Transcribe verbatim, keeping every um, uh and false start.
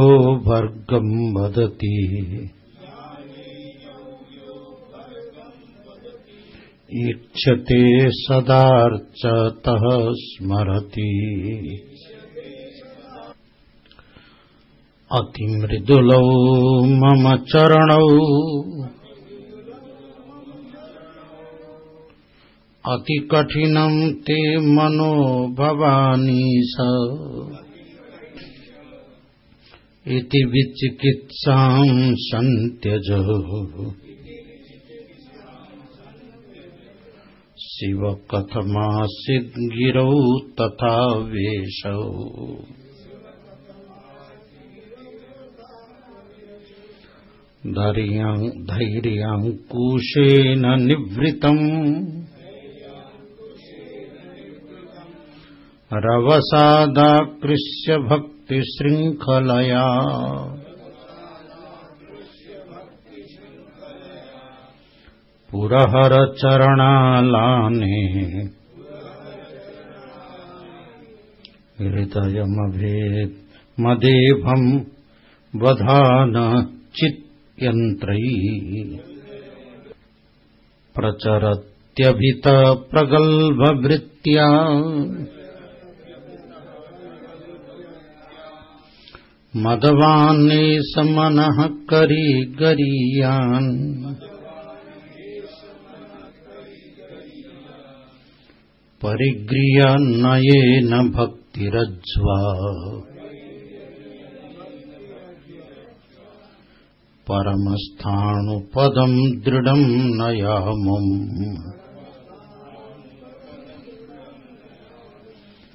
भर्गं वदति ईक्षते सदार्चतः स्मरति अतिमृदुलौ मम चरणौ अतिकठिनं ते मनो भवानीश इति विचिकित्सां सन्त्यजः शिव कथमासीत् गिरौ तथा वेशौ धैर्याङ्कुशेन निवृतम् रवसादाकृष्य भक्तिशृङ्खलया पुरहर चरणालाने हृदयमभेद मदेभं वधान चित्यन्त्रैः प्रचरत्यभित प्रगल्भवृत्त्या मदवान्ने समनः करी गरीयान् परिगृह्य नयेन भक्तिरज्वा परमस्थाणुपदं दृढं नयामम्।